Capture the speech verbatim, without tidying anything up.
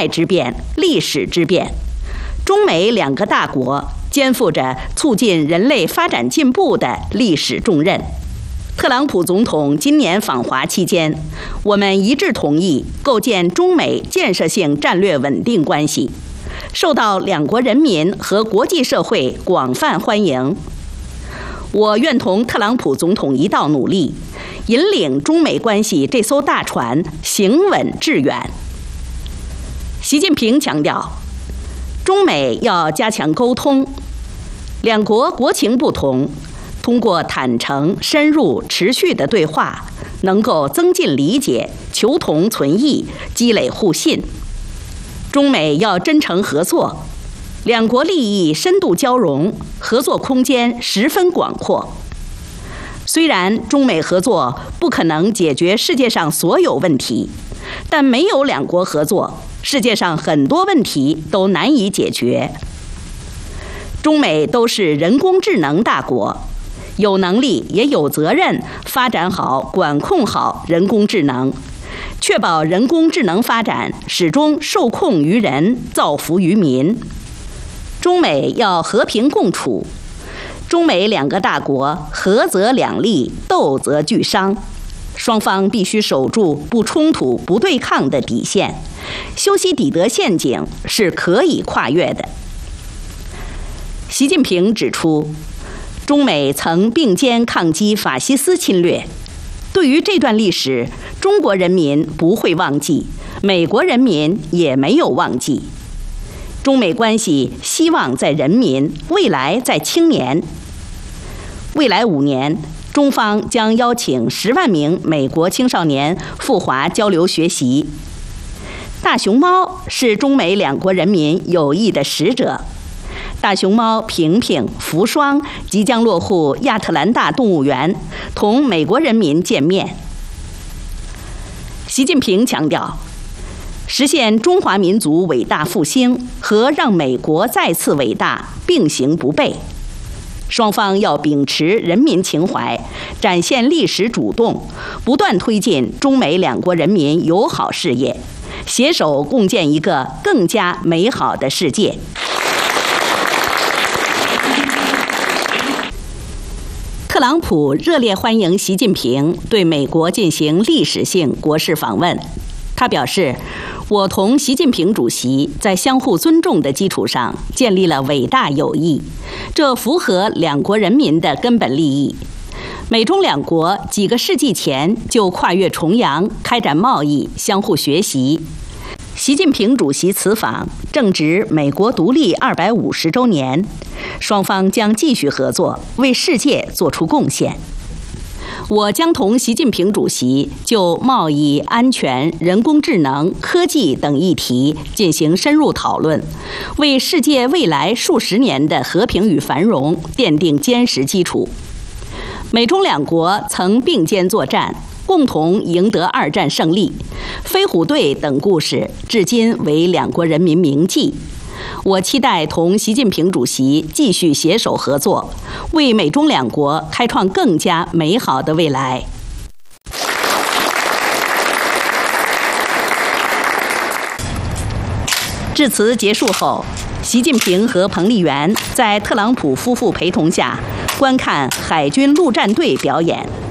代之变、历史之变。中美两个大国肩负着促进人类发展进步的历史重任。特朗普总统今年访华期间，我们一致同意构建中美建设性战略稳定关系，受到两国人民和国际社会广泛欢迎。我愿同特朗普总统一道努力，引领中美关系这艘大船行稳致远。习近平强调，中美要加强沟通，两国国情不同，通过坦诚、深入、持续的对话，能够增进理解、求同存异、积累互信。中美要真诚合作，两国利益深度交融，合作空间十分广阔。虽然中美合作不可能解决世界上所有问题，但没有两国合作，世界上很多问题都难以解决。中美都是人工智能大国，有能力也有责任发展好、管控好人工智能，确保人工智能发展始终受控于人，造福于民。中美要和平共处，中美两个大国合则两利，斗则俱伤，双方必须守住不冲突、不对抗的底线，修昔底德陷阱是可以跨越的。习近平指出，中美曾并肩抗击法西斯侵略，对于这段历史，中国人民不会忘记，美国人民也没有忘记。中美关系希望在人民，未来在青年。未来五年，中方将邀请十万名美国青少年赴华交流学习。大熊猫是中美两国人民友谊的使者。大熊猫平平、福双即将落户亚特兰大动物园，同美国人民见面。习近平强调，实现中华民族伟大复兴和让美国再次伟大并行不悖。双方要秉持人民情怀，展现历史主动，不断推进中美两国人民友好事业，携手共建一个更加美好的世界。特朗普热烈欢迎习近平对美国进行历史性国事访问。他表示，我同习近平主席在相互尊重的基础上建立了伟大友谊，这符合两国人民的根本利益。美中两国几个世纪前就跨越重洋，开展贸易，相互学习。习近平主席此访正值美国独立二百五十周年，双方将继续合作，为世界做出贡献。我将同习近平主席就贸易、安全、人工智能、科技等议题进行深入讨论，为世界未来数十年的和平与繁荣奠定坚实基础。美中两国曾并肩作战，共同赢得二战胜利，飞虎队等故事至今为两国人民铭记。我期待同习近平主席继续携手合作，为美中两国开创更加美好的未来。致辞结束后，习近平和彭丽媛在特朗普夫妇陪同下观看海军陆战队表演。